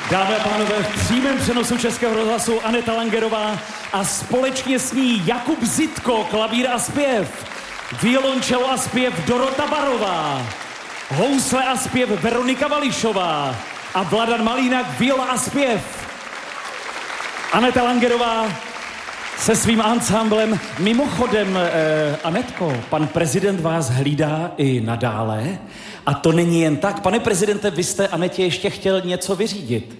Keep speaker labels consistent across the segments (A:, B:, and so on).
A: Dámy a pánové, v přímém přenosu Českého rozhlasu Aneta Langerová a společně s ní Jakub Zitko, klavír a zpěv, violončelo a zpěv Dorota Barová, housle a zpěv Veronika Vališová a Vladan Malínak, viola a zpěv. Aneta Langerová se svým ansámblem. Mimochodem, Anetko, pan prezident vás hlídá i nadále a to není jen tak. Pane prezidente, vy jste Anetě ještě chtěl něco vyřídit.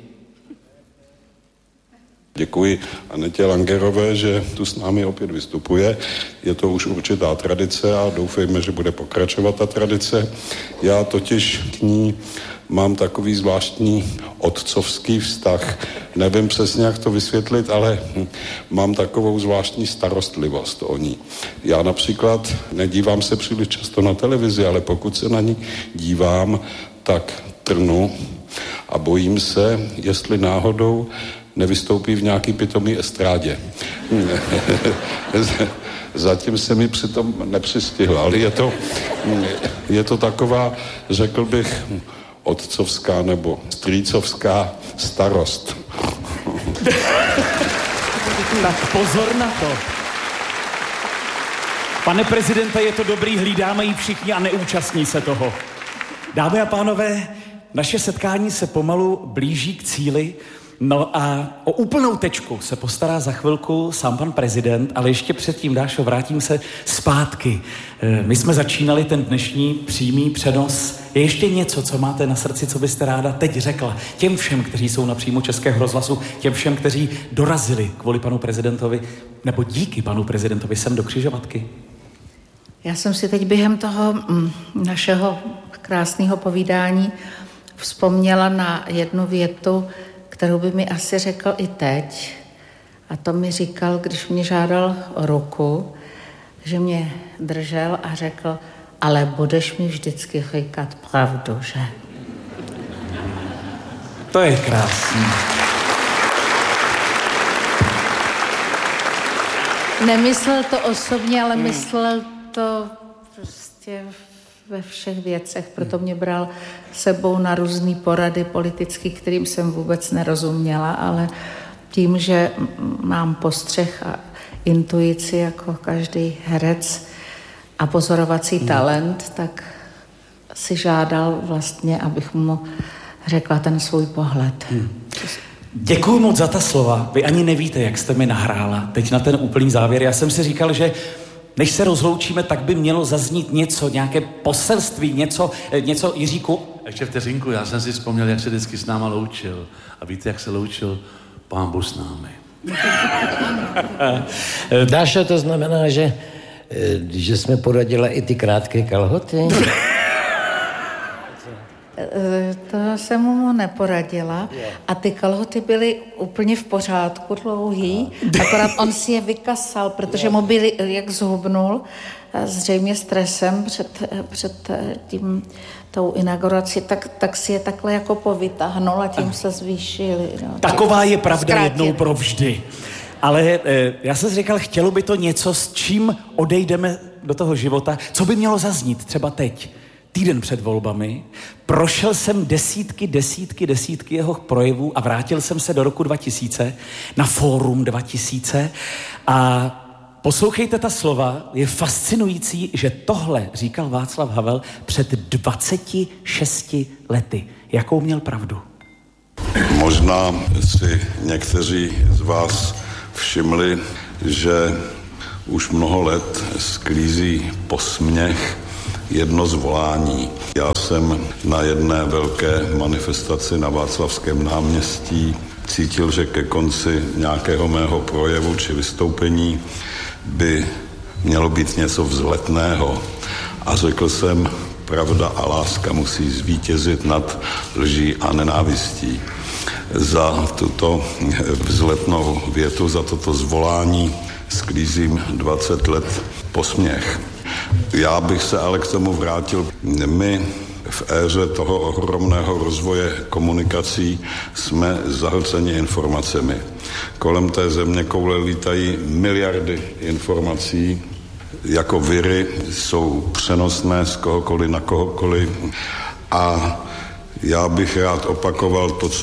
B: Děkuji Anetě Langerové, že tu s námi opět vystupuje. Je to už určitá tradice a doufejme, že bude pokračovat ta tradice. Já totiž k ní mám takový zvláštní otcovský vztah. Nevím přesně, jak to vysvětlit, ale mám takovou zvláštní starostlivost o ní. Já například nedívám se příliš často na televizi, ale pokud se na ní dívám, tak trnu a bojím se, jestli náhodou nevystoupí v nějaký pitomý estrádě. Zatím se mi přitom nepřistihla, ale je to taková, řekl bych, otcovská nebo strýcovská starost.
A: Tak pozor na to. Pane prezidente, je to dobrý, hlídáme ji všichni a neúčastní se toho. Dámy a pánové, naše setkání se pomalu blíží k cíli. No a o úplnou tečku se postará za chvilku sám pan prezident, ale ještě předtím, Dášo, vrátím se zpátky. My jsme začínali ten dnešní přímý přenos. Je ještě něco, co máte na srdci, co byste ráda teď řekla těm všem, kteří jsou na příjmu Českého rozhlasu, těm všem, kteří dorazili kvůli panu prezidentovi, nebo díky panu prezidentovi sem do Křižovatky?
C: Já jsem si teď během toho našeho krásného povídání vzpomněla na jednu větu, kterou by mi asi řekl i teď. A to mi říkal, když mě žádal o ruku, že mě držel a řekl, ale budeš mi vždycky říkat pravdu, že?
A: To je krásný.
C: Nemyslel to osobně, ale myslel to prostě ve všech věcech, proto mě bral sebou na různý porady politický, kterým jsem vůbec nerozuměla, ale tím, že mám postřeh a intuici jako každý herec a pozorovací talent, tak si žádal vlastně, abych mu řekla ten svůj pohled.
A: Děkuju moc za ta slova. Vy ani nevíte, jak jste mi nahrála teď na ten úplný závěr. Já jsem si říkal, že než se rozloučíme, tak by mělo zaznít něco, nějaké poselství, něco Jiříku.
D: Ještě vteřinku, já jsem si vzpomněl, jak se vždycky s náma loučil. A víte, jak se loučil Pán Bůh s námi.
E: Dášo, to znamená, že jsme poradila i ty krátké kalhoty?
C: To jsem mu neporadila a ty kalhoty byly úplně v pořádku, dlouhý, akorát on si je vykasal, protože mu byli, jak zhubnul, zřejmě stresem před tou inaugurací, tak si je takhle jako povytáhnul a tím se zvýšili. No.
A: Taková je pravda jednou provždy. Ale já jsem si říkal, chtělo by to něco, s čím odejdeme do toho života, co by mělo zaznít třeba teď. Týden před volbami, prošel jsem desítky jeho projevů a vrátil jsem se do roku 2000 na Fórum 2000 a poslouchejte ta slova, je fascinující, že tohle říkal Václav Havel před 26 lety. Jakou měl pravdu?
B: Možná si někteří z vás všimli, že už mnoho let sklízí posměch jedno zvolání. Já jsem na jedné velké manifestaci na Václavském náměstí cítil, že ke konci nějakého mého projevu či vystoupení by mělo být něco vzletného. A řekl jsem, pravda a láska musí zvítězit nad lží a nenávistí. Za tuto vzletnou větu, za toto zvolání sklízím 20 let posměch. Já bych se ale k tomu vrátil. My v éře toho ohromného rozvoje komunikací jsme zahlceni informacemi. Kolem té země koule lítají miliardy informací, jako viry, jsou přenosné z kohokoliv na kohokoliv. A já bych rád opakoval to, co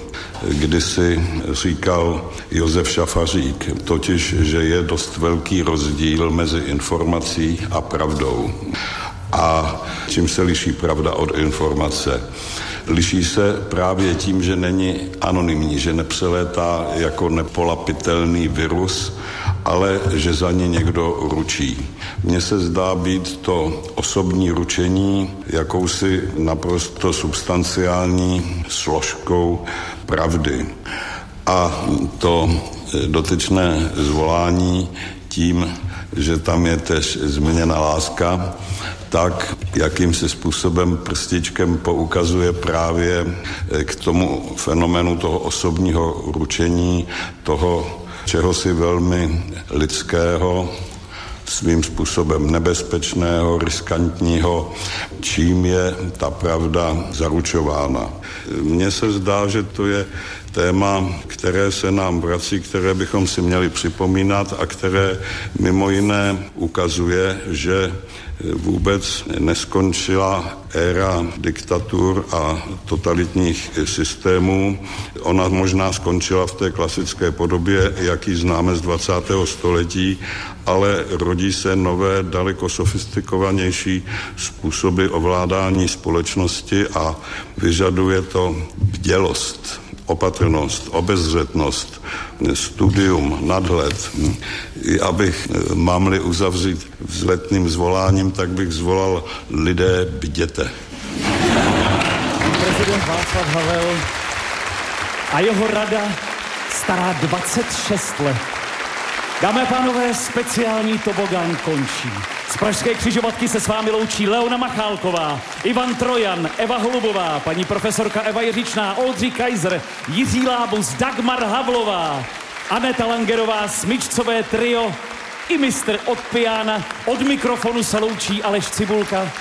B: kdysi říkal Josef Šafařík, totiž, že je dost velký rozdíl mezi informací a pravdou. A čím se liší pravda od informace? Liší se právě tím, že není anonymní, že nepřelétá jako nepolapitelný virus, ale že za ní někdo ručí. Mně se zdá být to osobní ručení jakousi naprosto substanciální složkou pravdy. A to dotyčné zvolání tím, že tam je tež zmíněna láska, tak jakýmsi způsobem prstičkem poukazuje právě k tomu fenoménu toho osobního ručení, toho čehosi velmi lidského, svým způsobem nebezpečného, riskantního, čím je ta pravda zaručována. Mně se zdá, že to je téma, které se nám vrací, které bychom si měli připomínat a které mimo jiné ukazuje, že vůbec neskončila éra diktatur a totalitních systémů. Ona možná skončila v té klasické podobě, jaký známe z 20. století, ale rodí se nové, daleko sofistikovanější způsoby ovládání společnosti a vyžaduje to bdělost, opatrnost, obezřetnost, studium, nadhled. Abych, mám-li uzavřít vzletným zvoláním, tak bych zvolal: lidé, bděte.
A: Prezident Václav Havel a jeho rada stará 26 let. Dámy a pánové, speciální tobogán končí. Z pražské křižovatky se s vámi loučí Leona Machálková, Ivan Trojan, Eva Holubová, paní profesorka Eva Jiřičná, Oldřich Kaiser, Jiří Lábus, Dagmar Havlová, Aneta Langerová, smyčcové trio i mistr od piana. Od mikrofonu se loučí Aleš Cibulka.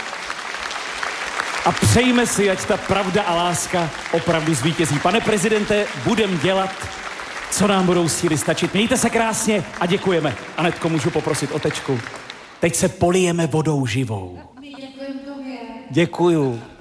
A: A přejme si, ať ta pravda a láska opravdu zvítězí. Pane prezidente, budem dělat, co nám budou síly stačit. Mějte se krásně a děkujeme. Anetko, můžu poprosit o tečku? Teď se polijeme vodou živou. Děkuju.